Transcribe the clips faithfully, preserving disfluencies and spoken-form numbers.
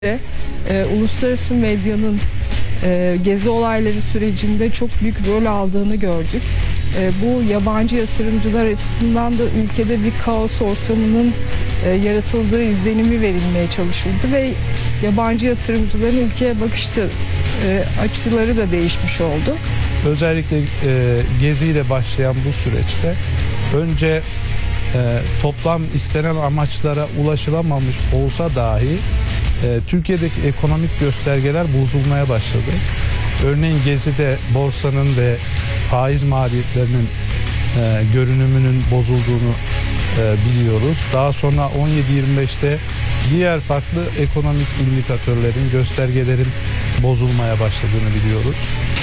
E, uluslararası medyanın e, gezi olayları sürecinde çok büyük rol aldığını gördük. E, bu yabancı yatırımcılar açısından da ülkede bir kaos ortamının e, yaratıldığı izlenimi verilmeye çalışıldı ve yabancı yatırımcıların ülkeye bakış e, açıları da değişmiş oldu. Özellikle e, geziyle başlayan bu süreçte önce e, toplam istenen amaçlara ulaşılamamış olsa dahi e, Türkiye'deki ekonomik göstergeler bozulmaya başladı. Örneğin Gezi'de borsanın ve faiz maliyetlerinin e, görünümünün bozulduğunu e, biliyoruz. Daha sonra on yedi yirmi beşte diğer farklı ekonomik indikatörlerin, göstergelerin bozulmaya başladığını biliyoruz.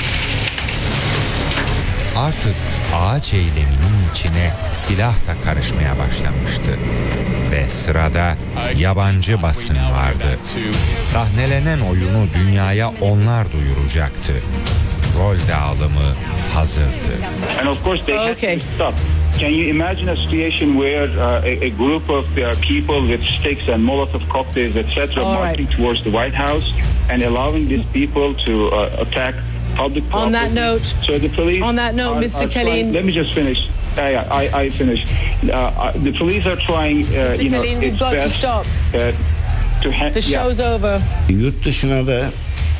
Artık ağaç eyleminin içine silah da karışmaya başlamıştı. Ve sırada yabancı basın vardı. Sahnelenen oyunu dünyaya onlar duyuracaktı. Rol dağılımı hazırdı. And of course they had to stop. Can you imagine a situation where uh, a, a group of uh, people with sticks and Molotov cocktails, et cetera, marching towards the White House and allowing these people to uh, attack public property? On that note, so the police on that note, are, Mister are Kelly, trying, let me just finish. Uh, yeah, I, I finish. Uh, the police are trying, uh, you know, Kelly, its got best to stop. Uh, to ha- The show's yeah. over. Yurt dışına da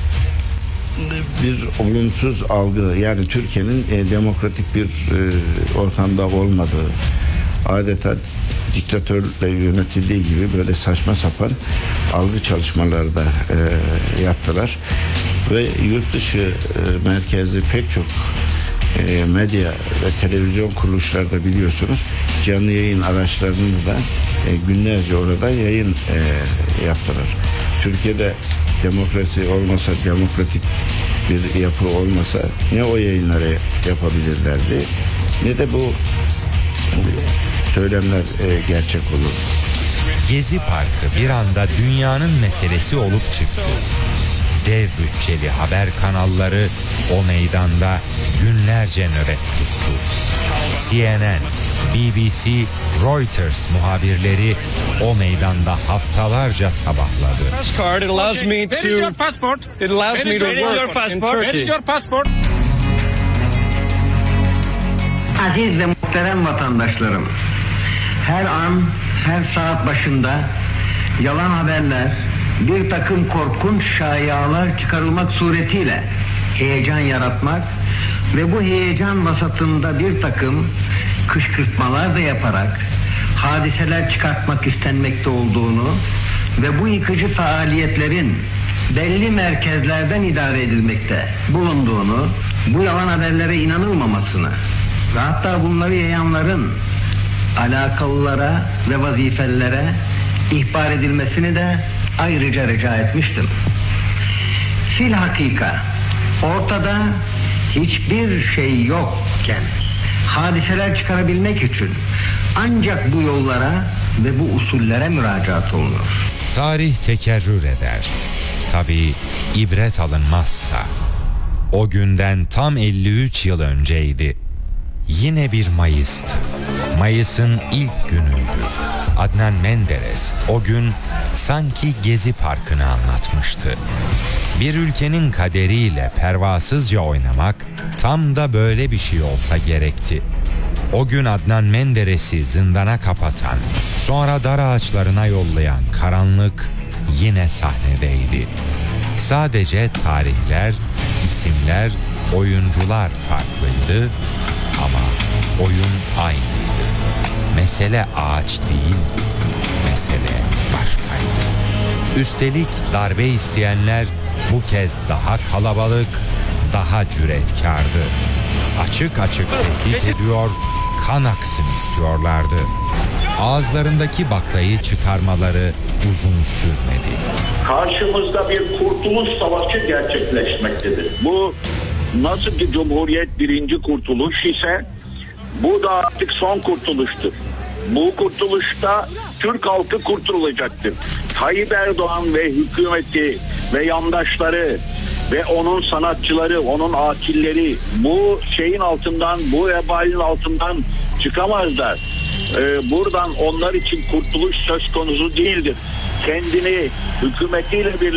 bir olumsuz algı, yani Türkiye'nin e, demokratik bir e, ortamda olmadığı, adeta diktatörle yönetildiği gibi böyle saçma sapan algı çalışmaları da e, yaptılar ve yurt dışı e, merkezli pek çok e, medya ve televizyon kuruluşları da biliyorsunuz canlı yayın araçlarını da e, günlerce orada yayın e, yaptılar. Türkiye'de demokrasi olmasa, demokratik bir yapı olmasa ne o yayınları yapabilirlerdi ne de bu söylemler e, gerçek olur. Gezi Parkı bir anda dünyanın meselesi olup çıktı. Dev bütçeli haber kanalları o meydanda günlerce nöbet tuttu. C N N, B B C, Reuters muhabirleri o meydanda haftalarca sabahladı. Passport, it allows me to. Where is your passport? It allows me to work in Turkey. Where is your passport? Aziz ve muhterem vatandaşlarım, her an, her saat başında yalan haberler, bir takım korkunç şayialar çıkarılmak suretiyle heyecan yaratmak ve bu heyecan vasatında bir takım kışkırtmalar da yaparak hadiseler çıkartmak istenmekte olduğunu ve bu yıkıcı faaliyetlerin belli merkezlerden idare edilmekte bulunduğunu, bu yalan haberlere inanılmamasını ve hatta bunları yayanların alakalılara ve vazifelere ihbar edilmesini de ayrıca rica etmiştim. Filhakika ortada hiçbir şey yokken hadiseler çıkarabilmek için ancak bu yollara ve bu usullere müracaat olunur. Tarih tekerrür eder. Tabii ibret alınmazsa. O günden tam elli üç yıl önceydi. Yine bir Mayıs'tı. Mayıs'ın ilk günüydü. Adnan Menderes o gün sanki Gezi Parkı'nı anlatmıştı. Bir ülkenin kaderiyle pervasızca oynamak tam da böyle bir şey olsa gerekti. O gün Adnan Menderes'i zindana kapatan, sonra dar ağaçlarına yollayan karanlık yine sahnedeydi. Sadece tarihler, isimler, oyuncular farklıydı ama oyun aynıydı. Mesele ağaç değildi, mesele başkaydı. Üstelik darbe isteyenler bu kez daha kalabalık, daha cüretkardı. Açık açık tehdit ediyor, kan aksın istiyorlardı. Ağızlarındaki baklayı çıkarmaları uzun sürmedi. Karşımızda bir kurtuluş savaşı gerçekleşmektedir. Bu nasıl ki Cumhuriyet birinci kurtuluş ise bu da artık son kurtuluştur. Bu kurtuluşta Türk halkı kurtulacaktır. Tayyip Erdoğan ve hükümeti ve yandaşları ve onun sanatçıları, onun akilleri bu şeyin altından, bu vebalin altından çıkamazlar. Ee, buradan onlar için kurtuluş söz konusu değildir. kendini hükümetiyle birlikte